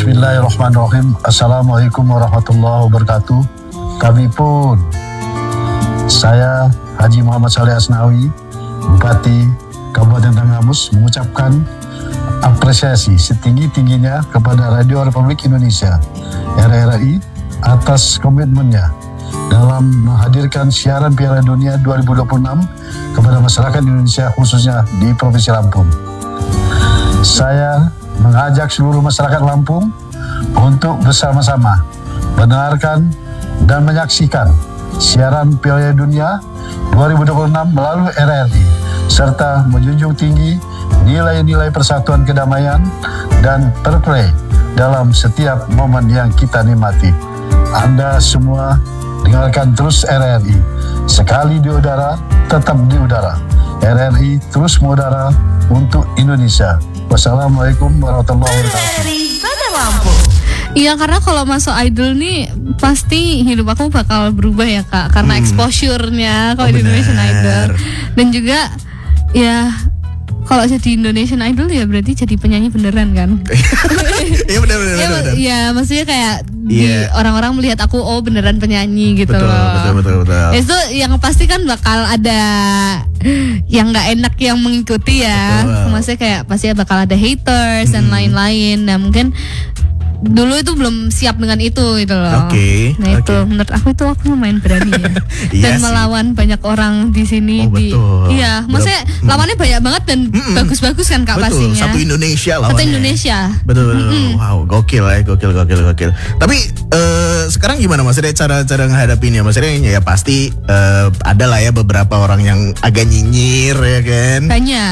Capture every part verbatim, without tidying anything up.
Bismillahirrahmanirrahim. Assalamualaikum warahmatullahi wabarakatuh. Kami pun, saya Haji Muhammad Saleh Asnawi, Bupati Kabupaten Tanggamus, mengucapkan apresiasi setinggi-tingginya kepada Radio Republik Indonesia R R I atas komitmennya dalam menghadirkan siaran Piala Dunia dua ribu dua puluh enam kepada masyarakat Indonesia, khususnya di Provinsi Lampung. Saya mengajak seluruh masyarakat Lampung untuk bersama-sama mendengarkan dan menyaksikan siaran Piala Dunia dua ribu dua puluh enam melalui R R I, serta menjunjung tinggi nilai-nilai persatuan, kedamaian, dan fair play dalam setiap momen yang kita nikmati. Anda semua dengarkan terus R R I. Sekali di udara, tetap di udara. R R I terus mengudara untuk Indonesia. Wassalamualaikum warahmatullahi wabarakatuh. Iya, karena kalau masuk idol nih pasti hidup aku bakal berubah ya Kak, karena hmm. exposure-nya kalau oh, di Indonesian Idol. Dan juga ya kalau jadi Indonesian Idol ya berarti jadi penyanyi beneran kan. Iya benar benar benar. Iya, maksudnya kayak di yeah. orang-orang melihat aku oh beneran penyanyi gitu betul, loh. Betul betul betul. Itu yang pasti kan bakal ada yang nggak enak yang mengikuti ya. Betul. Maksudnya kayak pasti bakal ada haters hmm. dan lain-lain. Nah mungkin dulu itu belum siap dengan itu gitu loh. Oke. Okay, nah itu okay. menurut aku itu aku lumayan berani ya. Iya Dan melawan banyak orang di sini. Oh, di, betul. Iya, maksudnya mm. lawannya banyak banget dan mm-mm. bagus-bagus kan Kak betul. pastinya. Satu Indonesia lawannya. Satu Indonesia. Betul betul. Mm-mm. Wow, gokil ya, gokil gokil gokil. Tapi uh, sekarang gimana maksudnya cara-cara menghadapinya? Maksudnya ya pasti uh, ada lah ya beberapa orang yang agak nyinyir ya kan. Banyak.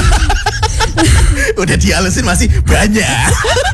Udah dihalusin masih banyak.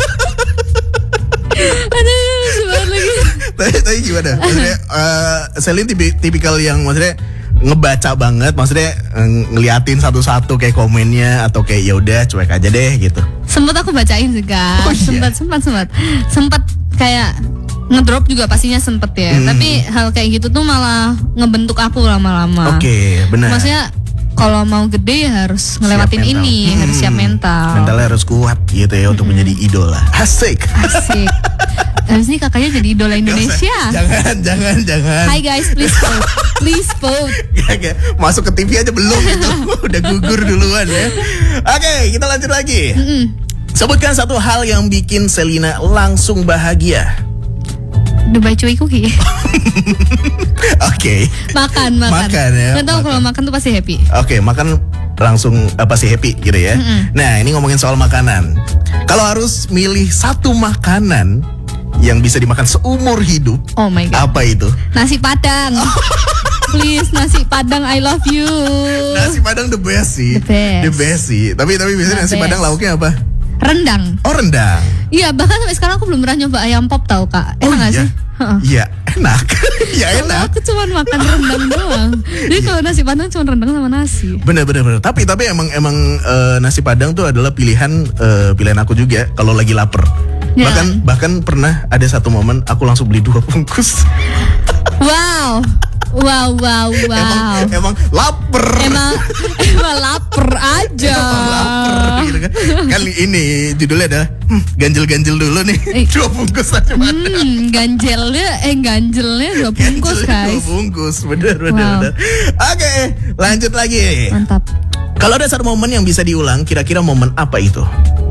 Aduh, sebentar lagi. Tapi, tapi gimana? Maksudnya, uh, Selin tipi, tipikal yang maksudnya ngebaca banget, maksudnya ng- ngeliatin satu-satu kayak komennya atau kayak ya udah cuek aja deh gitu. Sempat aku bacain juga. Oh, iya? Sempat, sempat, sempat, sempat kayak ngedrop juga pastinya sempet ya. Hmm. Tapi hal kayak gitu tuh malah ngebentuk aku lama-lama. Oke, okay, benar. Maksudnya kalau mau gede ya harus ngelewatin ini, hmm. harus siap mental. Mentalnya harus kuat gitu ya hmm. untuk menjadi idola. Asik. Asik. Habis ini kakaknya jadi idola Indonesia. Jangan, jangan, jangan. Hai guys, please vote. Please vote. Gak, masuk ke T V aja belum gitu. Udah gugur duluan ya. Oke, kita lanjut lagi. Mm-mm. Sebutkan satu hal yang bikin Selina langsung bahagia. Dubai Cuy Cookie. Oke. Okay. Makan, makan. Makan ya. Nggak tahu kalau makan tuh pasti happy. Oke, okay, makan langsung uh, pasti happy gitu ya. Mm-mm. Nah, ini ngomongin soal makanan. Kalau harus milih satu makanan yang bisa dimakan seumur hidup, oh my god, apa itu? Nasi Padang. Please, nasi Padang, I love you. Nasi Padang the best sih. The best. The best sih. Tapi tapi biasanya nasi best. Padang lauknya apa? Rendang. Oh, rendang. Iya, bahkan sampai sekarang aku belum pernah nyoba ayam pop tau Kak. Enak oh, gak iya? sih? Iya, enak. Ya enak. Aku cuma makan rendang doang. Jadi kalau nasi Padang cuma rendang sama nasi. Bener bener bener. Tapi tapi emang emang uh, nasi Padang tuh adalah pilihan uh, pilihan aku juga kalau lagi lapar. Ya. Bahkan bahkan pernah ada satu momen aku langsung beli dua bungkus. Wow. Wow, wow, wow. Emang, emang lapar. Emang, emang lapar aja. Emang lapar gitu kan. Kan ini judulnya adalah hmm, ganjel-ganjel dulu nih. Eh. Dua bungkus aja. Hmm, ganjelnya, eh ganjelnya dua bungkus ganjelnya guys. Dua bungkus, bener bener wow. bener. Oke, lanjut lagi. Mantap. Kalau ada satu momen yang bisa diulang, kira-kira momen apa itu?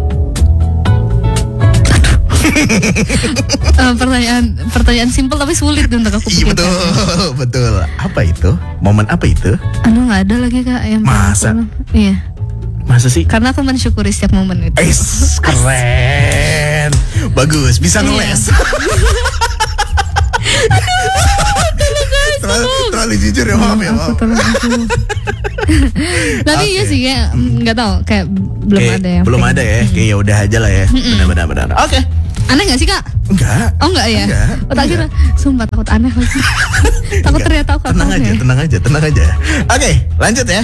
uh, pertanyaan pertanyaan simpel tapi sulit untuk aku pikirkan. Iya betul, betul. Apa itu? Momen apa itu? Aduh nggak ada lagi Kak yang masa? Iya. Masa sih? Karena aku mensyukuri setiap momen itu. Eish, keren. Bagus, bisa ngeles. terlalu, terlalu jujur ya maaf ya maaf. Tapi okay. iya sih kayak nggak tahu kayak belum kayak, ada yang belum ada ya kayak ya udah aja lah ya benar-benar benar. Oke. Okay. Aneh gak sih Kak? Enggak. Oh enggak ya? Enggak. Oh tak kira, sumpah takut aneh lagi. Takut ternyata aku tenang aja, tenang aja, tenang aja. Oke, okay, lanjut ya.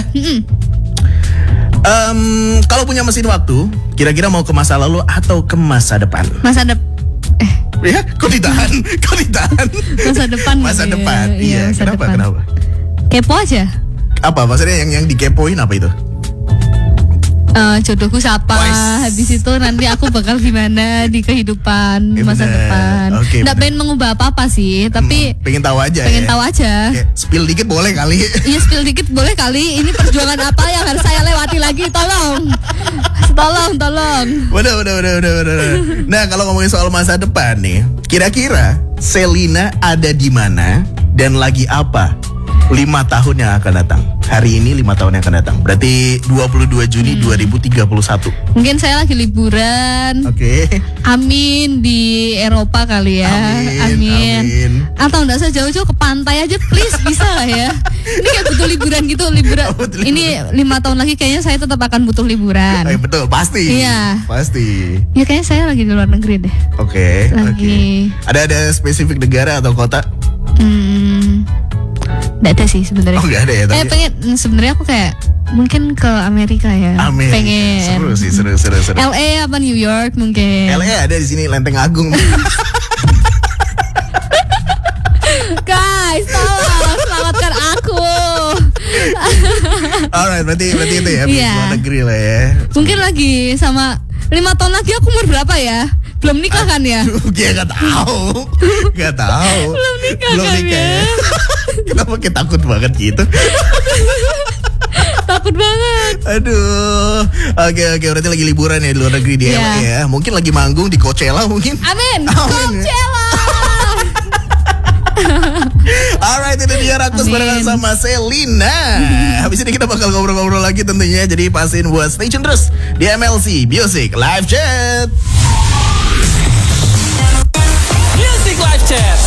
Um, kalau punya mesin waktu, kira-kira mau ke masa lalu atau ke masa depan? Masa depan. Eh, ya, kok ditahan? Kok ditahan? Masa depan. Masa gitu depan. Ya. Iya, Masa kenapa? Depan. Kenapa? Kepo aja. Apa maksudnya yang yang dikepoin apa itu? eh, jodohku siapa, Wais. habis itu nanti aku bakal gimana di kehidupan Eh, masa bener. depan. Oke, Nggak bener. pengen mengubah apa-apa sih, tapi Hmm, pengen tahu aja pengen ya. tahu aja. Kayak spill dikit boleh kali. Iya, spill dikit boleh kali. Ini perjuangan apa yang harus saya lewati lagi? Tolong, tolong, tolong. Udah, udah, udah, udah, udah, udah. Nah, kalau ngomongin soal masa depan nih, kira-kira Selina ada di mana dan lagi apa lima tahun yang akan datang? Hari ini lima tahun yang akan datang. Berarti dua puluh dua Juni Hmm. dua ribu tiga puluh satu. Mungkin saya lagi liburan. Oke. Amin di Eropa kali ya. Amin, amin. Atau enggak usah jauh-jauh ke pantai aja please, bisa lah ya. Ini kayak butuh liburan gitu, liburan. Oh, butuh liburan. Ini lima tahun lagi kayaknya saya tetap akan butuh liburan. Eh, betul, pasti. Iya. Pasti. Ya kayaknya saya lagi di luar negeri deh. Oke, oke. Lagi. Ada ada spesifik negara atau kota? Hmm, nggak ada sih sebenarnya. Oh, nggak ada ya, tapi- Eh pengen sebenarnya aku kayak mungkin ke Amerika ya. Amin. Pengen. Seru sih, seru, seru, seru. L A apa New York mungkin. L A ada di sini, Lenteng Agung. Guys, tolong selamatkan aku. Alright, berarti berarti itu ya, Iya. luar negeri lah ya. Mungkin lagi sama lima tahun lagi aku umur berapa ya? Belum nikah kan ya? Aduh, dia nggak tahu, nggak tahu. Belum nikah Belum kan nikah ya? Kenapa kita takut banget gitu? Takut banget. Aduh, oke oke, berarti lagi liburan ya di luar negeri dia Iya. ya. Mungkin lagi manggung di Coachella mungkin. Amin. Amin. Coachella. Alright, itu dia Rakus Amin. barengan sama Selina. Habis ini kita bakal ngobrol-ngobrol lagi tentunya. Jadi pastiin buat stay tune terus di M L C Music Live Chat. Music Live Chat.